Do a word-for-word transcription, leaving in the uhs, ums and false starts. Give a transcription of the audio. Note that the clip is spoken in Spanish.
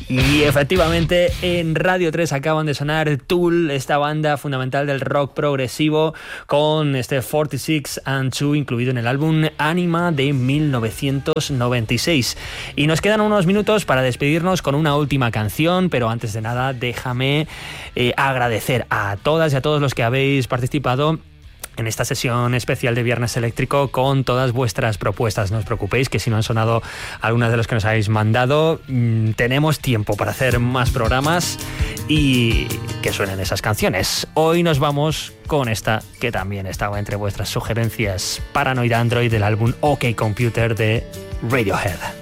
Y efectivamente en Radio tres acaban de sonar Tool, esta banda fundamental del rock progresivo, con este cuarenta y seis and two incluido en el álbum Anima de mil novecientos noventa y seis. Y nos quedan unos minutos para despedirnos con una última canción, pero antes de nada déjame eh, agradecer a todas y a todos los que habéis participado en esta sesión especial de Viernes Eléctrico con todas vuestras propuestas. No os preocupéis que si no han sonado algunas de los que nos habéis mandado, mmm, tenemos tiempo para hacer más programas y que suenen esas canciones. Hoy nos vamos con esta que también estaba entre vuestras sugerencias, Paranoid Android del álbum OK Computer de Radiohead.